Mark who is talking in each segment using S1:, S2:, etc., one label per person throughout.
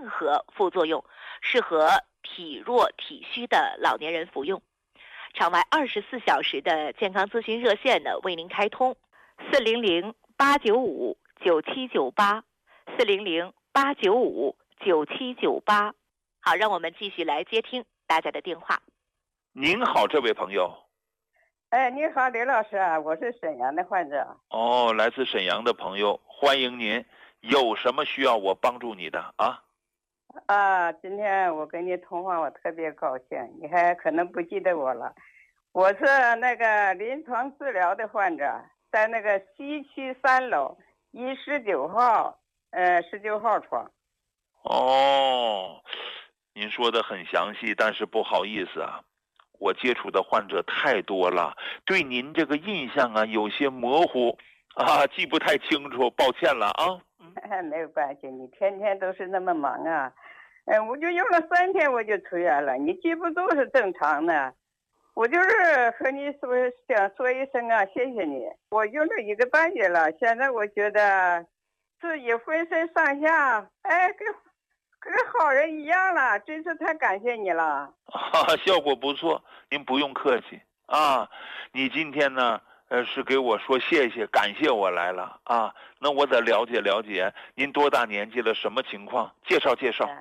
S1: 任何副作用，适合体弱体虚的老年人服用。场外24小时的健康咨询热线呢为您开通，400-895-9798，400-895-9798。好，让我们继续来接听大家的电话。
S2: 您好，这位朋友。
S3: 你好，刘老师啊，我是沈阳的患者。
S2: 哦，来自沈阳的朋友，欢迎您。有什么需要我帮助你的啊？
S3: 今天我跟你通话，我特别高兴。你还可能不记得我了，我是那个临床治疗的患者，在那个西区3楼119号，19号床。
S2: 哦，您说的很详细，但是不好意思啊，我接触的患者太多了，对您这个印象啊有些模糊啊，记不太清楚，抱歉了啊。
S3: 没有关系，你天天都是那么忙啊。我就用了3天我就出院了，你记不住是正常的。我就是和你想说一声啊，谢谢你。我用了1个半月了，现在我觉得自己浑身上下，跟好人一样了，真是太感谢你了。
S2: 效果不错，您不用客气啊。你今天呢，是给我说谢谢，感谢我来了啊。那我得了解了解，您多大年纪了，什么情况？介绍介绍。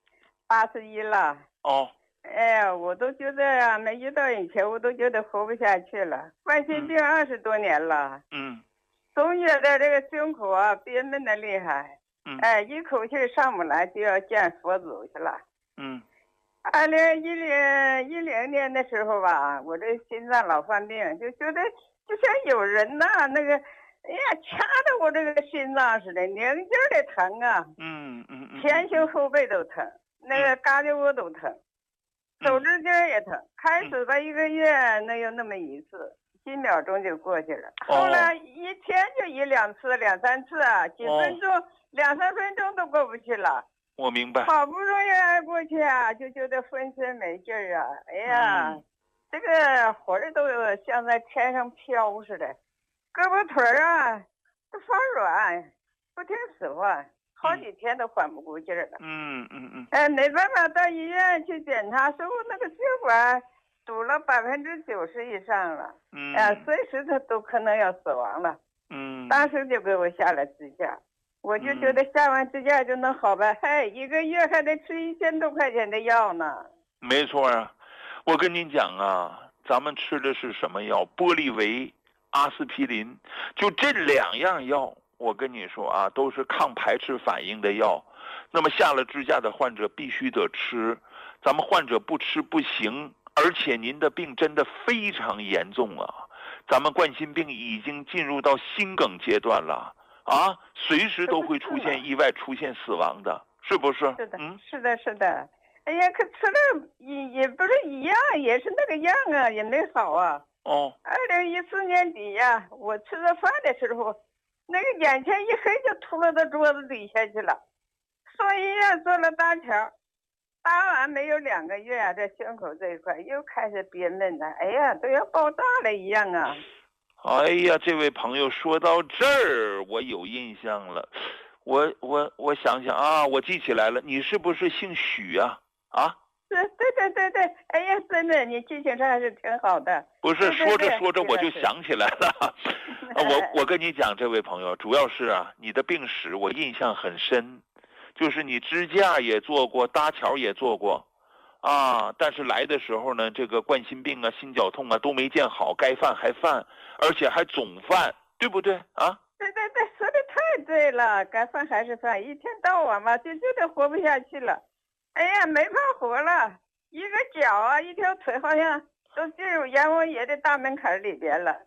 S3: 81了。
S2: 哦。
S3: 我都觉得啊，没遇到以前我都觉得活不下去了。冠心病20多年了。总觉得这个胸口啊憋闷的厉害。一口气上不来，就要见佛祖去了。2010年的时候吧，我这心脏老犯病，就觉得就像有人呐，那个掐着我这个心脏似的，拧劲的疼啊。前胸后背都疼，那个胳肢窝都疼，手指尖也疼。开始吧1个月能有那么1次，几秒钟就过去了。后来一天就1、2次、2、3次啊，几分钟2、3分钟都过不去了。
S2: 我明白。
S3: 好不容易挨过去啊，就觉得浑身没劲儿啊。这个魂儿都像在天上飘似的，胳膊腿儿啊都发软，不听使唤，好几天都缓不过劲儿了。没办法，到医院去检查，说我那个血管堵了90%以上了。随时他都可能要死亡了。当时就给我下了支架。我就觉得下完支架就能好吧，1个月还得吃1000多块钱的药呢。
S2: 没错啊，我跟您讲啊，咱们吃的是什么药？玻利维、阿司匹林，就这2样药，我跟你说啊，都是抗排斥反应的药。那么下了支架的患者必须得吃，咱们患者不吃不行，而且您的病真的非常严重啊，咱们冠心病已经进入到心梗阶段了。随时都会出现意外，出现死亡的，是不是？
S3: 是的。可吃了也不是一样，也是那个样啊，也没好啊。2014年底呀，我吃着饭的时候，那个眼前一黑就秃了到桌子底下去了。送医院做了搭桥，搭完没有2个月啊，这胸口这一块又开始憋闷了，都要爆炸了一样啊。
S2: 这位朋友说到这儿，我有印象了。我想想啊，我记起来了，你是不是姓许啊？
S3: 对，真的，你记性还是挺好的。
S2: 不是，说着我就想起来了。我跟你讲，这位朋友，主要是啊，你的病史我印象很深，就是你支架也做过，搭桥也做过。但是来的时候呢，这个冠心病啊、心绞痛啊都没见好，该犯还犯，而且还总犯，对不对啊？
S3: 对，说的太对了，该犯还是犯，一天到晚嘛，就觉得活不下去了。没法活了，一个脚啊，一条腿好像都进入阎王爷的大门槛里边了。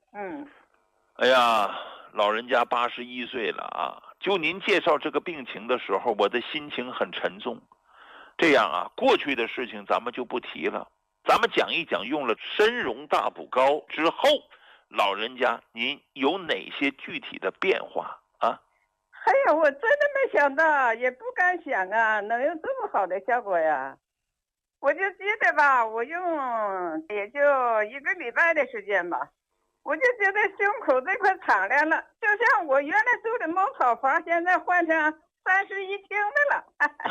S2: 老人家81岁了啊，就您介绍这个病情的时候，我的心情很沉重。这样啊，过去的事情咱们就不提了，咱们讲一讲用了参茸大补膏之后，老人家您有哪些具体的变化啊？
S3: 我真的没想到，也不敢想啊，能有这么好的效果呀。我就记得吧，我用也就1个礼拜的时间吧，我就觉得胸口这块敞亮了，就像我原来住的茅草房，现在换成31厅的了。